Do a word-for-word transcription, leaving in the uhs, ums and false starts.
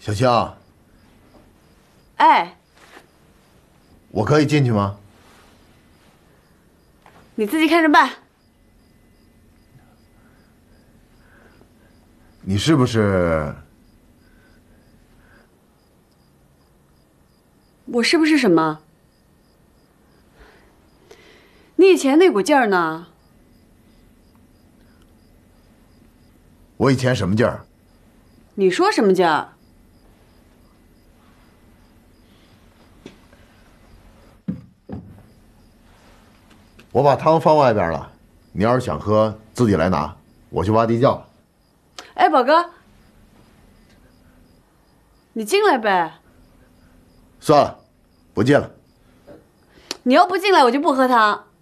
小青， 哎， 我可以进去吗？ 你自己看着办。 你是不是？ 我是不是什么？你以前那股劲儿呢？ 我以前什么劲儿？ 你说什么劲儿？ 我把汤放外边了，你要是想喝，自己来拿，我去挖地窖了。 哎，宝哥，你进来呗。 算了，不进了。 你要不进来，我就不喝汤。